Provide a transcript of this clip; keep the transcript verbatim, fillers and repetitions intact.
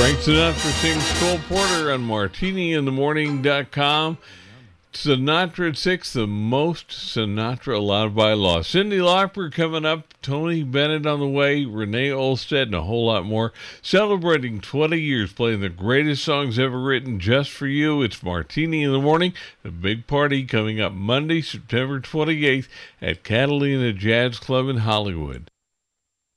Frank Sinatra sings Cole Porter on martini in the morning dot com. Sinatra at six, the most Sinatra allowed by law. Cyndi Lauper coming up, Tony Bennett on the way, Renee Olstead, and a whole lot more. Celebrating twenty years, playing the greatest songs ever written just for you. It's Martini in the Morning, the big party coming up Monday, September twenty-eighth at Catalina Jazz Club in Hollywood.